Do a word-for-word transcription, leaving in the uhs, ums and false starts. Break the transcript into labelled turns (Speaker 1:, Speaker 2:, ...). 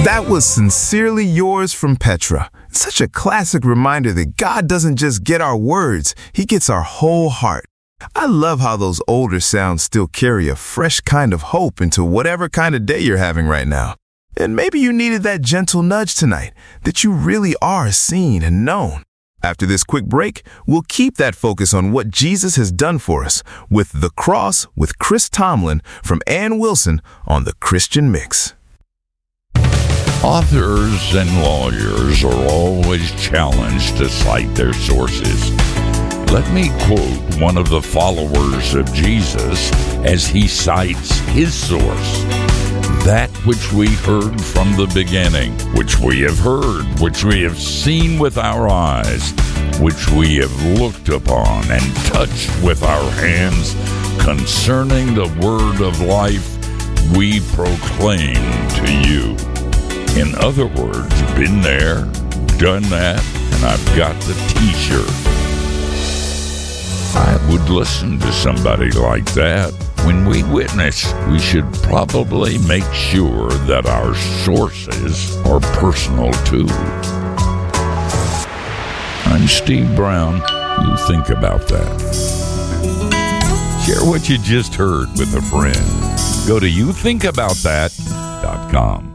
Speaker 1: That was Sincerely Yours from Petra. It's such a classic reminder that God doesn't just get our words, He gets our whole heart. I love how those older sounds still carry a fresh kind of hope into whatever kind of day you're having right now. And maybe you needed that gentle nudge tonight, that you really are seen and known. After this quick break, we'll keep that focus on what Jesus has done for us with The Cross with Chris Tomlin from Ann Wilson on The Christian Mix.
Speaker 2: Authors and lawyers are always challenged to cite their sources. Let me quote one of the followers of Jesus as he cites his source. That which we heard from the beginning, which we have heard, which we have seen with our eyes, which we have looked upon and touched with our hands, concerning the word of life we proclaim to you. In other words, been there, done that, and I've got the t-shirt. I would listen to somebody like that. When we witness, we should probably make sure that our sources are personal too. I'm Steve Brown. You think about that. Share what you just heard with a friend. Go to you think about that dot com.